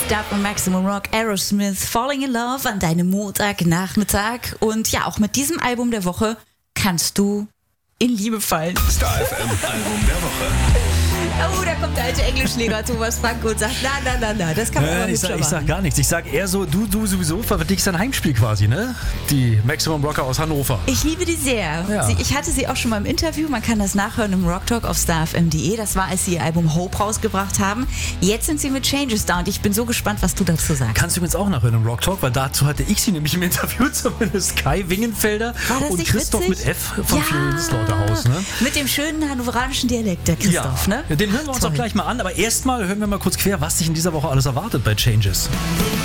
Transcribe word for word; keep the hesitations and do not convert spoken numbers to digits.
Dub und Maximum Rock, Aerosmith, Falling in Love an deinem Montagnachmittag. Und ja, auch mit diesem Album der Woche kannst du in Liebe fallen. Star F M Album der Woche. Oh, da kommt der alte Englischlehrer Thomas Frank und sagt, na, na, na, na, das kann man Äh, aber ich, sag, hübscher ich sag machen. gar nichts. Ich sag eher so, du, du sowieso verdickst dein Heimspiel quasi, ne? Die Maximum Rocker aus Hannover. Ich liebe die sehr. Ja. Sie, ich hatte sie auch schon mal im Interview. Man kann das nachhören im Rock Talk auf star f m punkt d e. Das war, als sie ihr Album Hope rausgebracht haben. Jetzt sind sie mit Changes da und ich bin so gespannt, was du dazu sagst. Kannst du übrigens auch nachhören im Rock Talk, weil dazu hatte ich sie nämlich im Interview, zumindest Kai Wingenfelder War das und nicht Christoph witzig? mit F von Ja, Florian Slaughterhouse, ne? Mit dem schönen hannoveranischen Dialekt, der Christoph, ja. ne? Den hören wir uns Toll. auch gleich mal an, aber erstmal hören wir mal kurz quer, was sich in dieser Woche alles erwartet bei Changes.